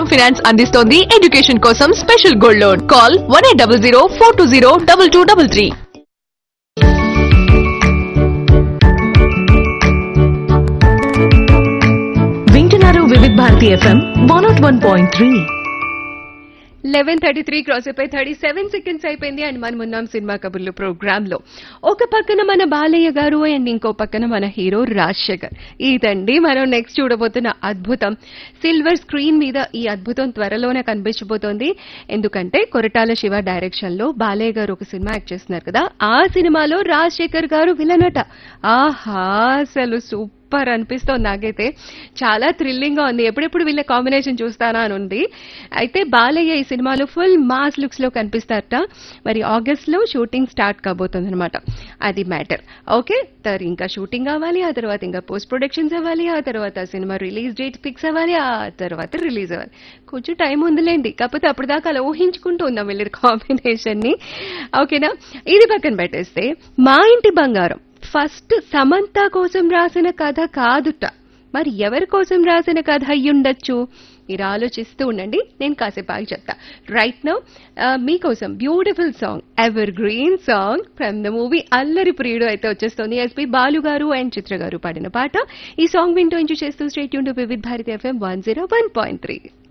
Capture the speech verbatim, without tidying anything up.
Manappuram finance అందిస్తోంది education కోసం special gold loan. Call one eight double zero four two zero double two double three. వింటున్నారు వివిధ Bharati FM one not one point three. Eleven thirty three cross అయిపోయి thirty seven seconds అయిపోయింది. And మనం ఉన్నాం cinema కబుర్లు programme లో. ఒక పక్కన మన బాలయ్య గారు అండ్ ఇంకో పక్కన మన హీరో రాజశేఖర్. ఇదండి మనం నెక్స్ట్ చూడబోతున్న అద్భుతం. సిల్వర్ స్క్రీన్ మీద ఈ అద్భుతం త్వరలోనే కనిపించబోతోంది. ఎందుకంటే కొరటాల శివ డైరెక్షన్ లో బాలయ్య గారు ఒక సినిమా యాక్ట్ చేస్తున్నారు కదా, ఆ సినిమాలో రాజశేఖర్ గారు విలన్ అట. ఆహా, అసలు సూపర్ సూపర్ అనిపిస్తోంది. నాకైతే చాలా థ్రిల్లింగ్ గా ఉంది. ఎప్పుడెప్పుడు వీళ్ళ కాంబినేషన్ చూస్తానా అని ఉంది. అయితే బాలయ్య ఈ సినిమాలో ఫుల్ మాస్ లుక్స్ లో కనిపిస్తారట. మరి ఆగస్ట్ లో షూటింగ్ స్టార్ట్ కాబోతుంది అనమాట. అది మ్యాటర్. ఓకే, तर ఇంకా షూటింగ్ అవ్వాలి, ఆ తర్వాత ఇంకా పోస్ట్ ప్రొడక్షన్స్ అవ్వాలి, ఆ తర్వాత సినిమా రిలీజ్ డేట్ ఫిక్స్ అవ్వాలి, ఆ తర్వాత రిలీజ్ అవ్వాలి. కొంచెం టైం ఉందిలేండి. కాకపోతే అప్పటిదాకా అలా ఊహించుకుంటూ ఉందాం వీళ్ళ కాంబినేషన్ ని. ఓకేనా, ఇది పక్కన పెట్టేస్తే మా ఇంటి బంగారం ఫస్ట్ సమంత కోసం రాసిన కథ కాదుట. మరి ఎవరి కోసం రాసిన కథ అయ్యుండొచ్చు? మీరు ఆలోచిస్తూ ఉండండి, నేను కాసేపు ఆగి చెప్తా. రైట్ నౌ మీకోసం beautiful song, ever green song from the movie అల్లరి ప్రియుడు అయితే వచ్చేస్తుంది. ఎస్పీ బాలు గారు అండ్ చిత్ర గారు పాడిన పాట. ఈ సాంగ్ వింటూ ఎంజాయ్ చేస్తూ స్టేట్ ట్యూన్ టు వివిధ Bharati FM one zero one point three.